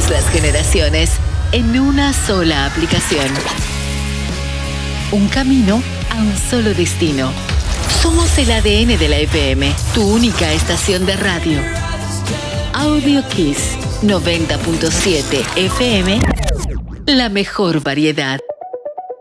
todas las generaciones en una sola aplicación. Un camino a un solo destino. Somos el ADN de la FM, tu única estación de radio. Audio Kiss 90.7 FM, la mejor variedad.